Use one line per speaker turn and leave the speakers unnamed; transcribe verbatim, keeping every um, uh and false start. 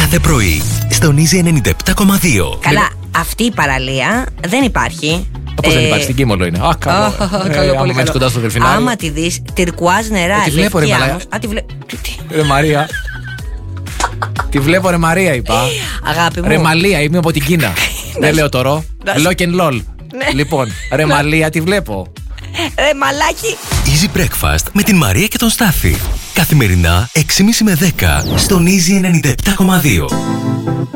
κάθε πρωί στον Easy ενενήντα επτά κόμμα δύο.
Καλά, αυτή η παραλία δεν υπάρχει.
Πώς δεν υπάρχει, στην Κίμολο είναι. Α, καλό.
Καλό, πολύ καλό.
Κοντά στο Δελφινάριο.
Άμα τη δεις, τυρκουάζ νερά.
Τη βλέπω, ρε Μαλάκα.
Α, τη βλέπω.
Ρε Μαρία. Τη βλέπω, ρε Μαρία, είπα.
Αγάπη μου.
Ρε Μαλία, είμαι από την Κίνα. Δεν λέω τώρα. Lock and lol. Λοιπόν, ρε Μαλία, τη βλέπω.
Ρε μαλάκι.
Easy Breakfast με την Μαρία και τον Στάφη. Καθημερινά έξι και μισή με δέκα στον Easy ενενήντα επτά κόμμα δύο.